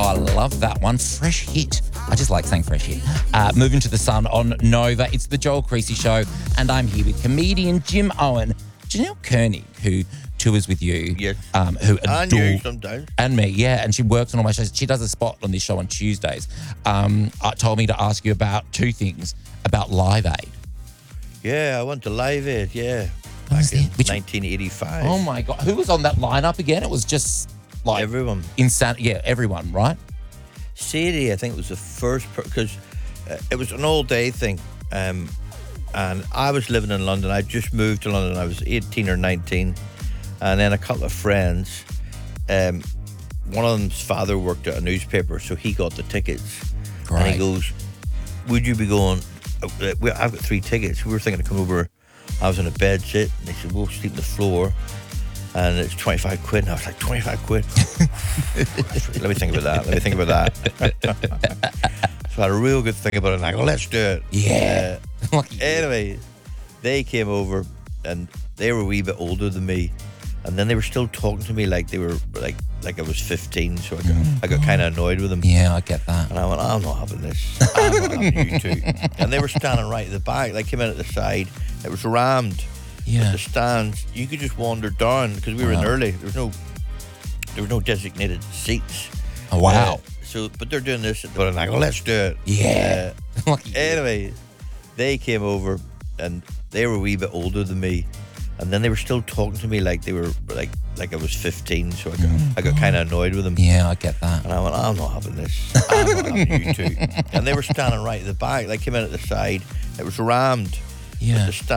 I love that one. Fresh hit. I just like saying fresh hit. Moving to the Sun on Nova. It's the Joel Creasy Show, and I'm here with comedian Jim Owen. Janelle Koenig, who tours with you. Yes. Who And you sometimes. And me, yeah. And she works on all my shows. She does a spot on this show on Tuesdays. Told me to ask you about two things about Live Aid. Yeah, I went to Live Aid, yeah. was Back in that? Which- 1985. Oh my God. Who was on that lineup again? It was just like Everyone. insane. Yeah, everyone, right? Sadie, I think, was the first, because it was an all-day thing. And I was living in London. I just moved to London. I was 18 or 19. And then a couple of friends, one of them's father worked at a newspaper, so he got the tickets. Great. And he goes, would you be going? I've got 3 tickets. We were thinking to come over. I was in a bed sit, and they said, we'll sleep on the floor. And it's 25 quid. And I was like, 25 quid? Let me think about that. So I had a real good think about it. And I go, let's do it. Yeah. Anyway, they came over, and they were a wee bit older than me. And then they were still talking to me like they were like I was 15. So I got kind of annoyed with them. Yeah, I get that. And I went, I'm not having this. I'm not having you two. And they were standing right at the back. They came in at the side. It was rammed. Yeah. But the stands, you could just wander down because we were in early. There was no designated seats. Oh, wow. But they're doing this, and I go, let's do it. Yeah. Anyway, they came over, and they were a wee bit older than me. And then they were still talking to me like they were like I was 15. So I got kind of annoyed with them. Yeah, I get that. And I went, I'm not having this. I'm not having you two. And they were standing right at the back. They came in at the side. It was rammed. Yeah. But the